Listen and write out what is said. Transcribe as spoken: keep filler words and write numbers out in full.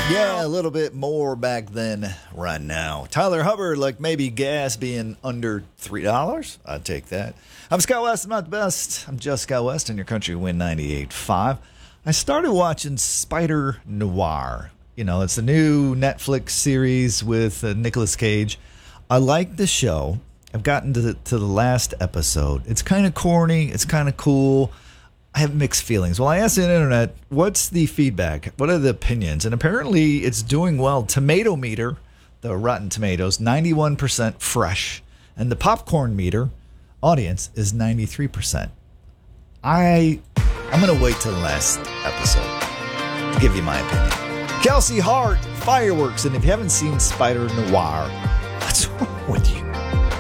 Yeah, a little bit more back then, right now. Tyler Hubbard, like maybe gas being under three dollars. I'd take that. I'm Scott West. I'm not the best. I'm just Scott West, and your country win ninety-eight point five. I started watching Spider Noir. You know, it's a new Netflix series with uh, Nicolas Cage. I like the show. I've gotten to the, to the last episode. It's kind of corny. It's kind of cool. I have mixed feelings. Well, I asked the internet, what's the feedback? What are the opinions? And apparently it's doing well. Tomato meter, the Rotten Tomatoes, ninety-one percent fresh. And the popcorn meter, audience, is ninety-three percent. I, I'm going to wait till the last episode to give you my opinion. Kelsey Hart, fireworks. And if you haven't seen Spider Noir, what's wrong with you?